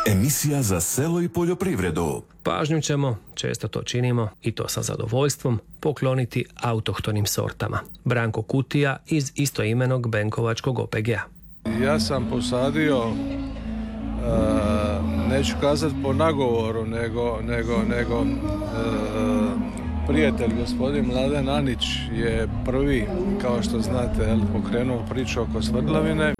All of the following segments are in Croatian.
Emisija za selo i poljoprivredu. Pažnju ćemo, često to činimo, i to sa zadovoljstvom, pokloniti autohtonim sortama. Branko Kutija iz istoimenog Benkovačkog OPG-a. Ja sam posadio, neću kazati po nagovoru, nego prijatelj gospodin Mladen Anić je prvi, kao što znate, pokrenuo priču oko svrdlavine.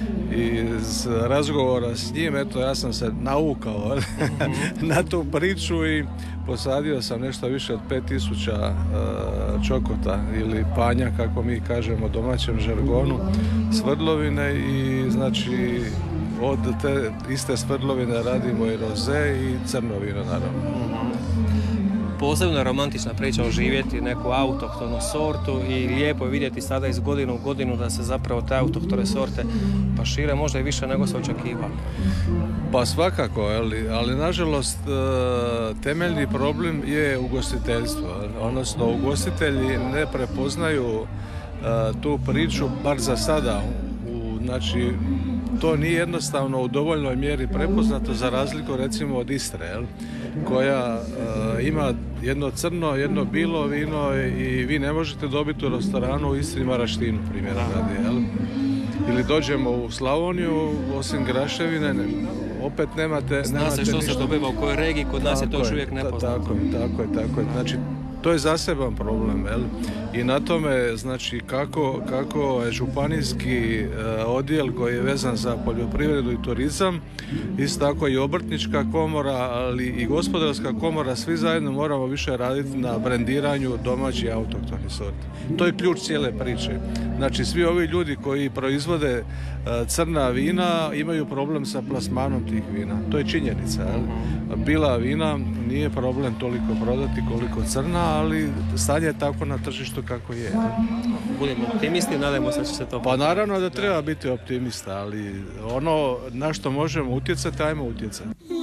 Iz razgovora s njim, ja sam se naukao na tu priču i posadio sam nešto više od 5000 čokota ili panja, kako mi kažemo domaćem žargonu, svrdlovine i znači od te iste svrdlovine radimo i roze i crno vino naravno. Posebno je romantična priča oživjeti neku autohtonu sortu i lijepo je vidjeti sada iz godine u godinu da se zapravo te autohtone sorte pa šire možda i više nego se očekivalo. Pa svakako, ali nažalost temeljni problem je ugostiteljstvo, odnosno ugostitelji ne prepoznaju tu priču, bar za sada, znači to nije jednostavno u dovoljnoj mjeri prepoznato za razliku recimo od Istre, koja ima jedno crno, jedno bilo vino i vi ne možete dobiti u restoranu u Istri maraštinu, primjera radi, ili dođemo u Slavoniju, osim graševine, opet nemate Zna se što ništa. se dobiva u kojoj regiji, kod nas je to još uvijek nepoznato. Tako je. Znači, to je zaseban problem, I na tome, znači, kako je županijski odjel koji je vezan za poljoprivredu i turizam, isto tako i obrtnička komora, ali i gospodarska komora, svi zajedno moramo više raditi na brendiranju domaćih autohtonih sorti. To je ključ cijele priče. Znači, svi ovi ljudi koji proizvode crna vina imaju problem sa plasmanom tih vina. To je činjenica, Bila vina nije problem toliko prodati koliko crna, ali stanje je tako na tržištu kako je. Budemo optimisti, nadajmo se da će se to... Pa naravno da treba biti optimista, ali ono na što možemo utjecati, ajmo utjecati.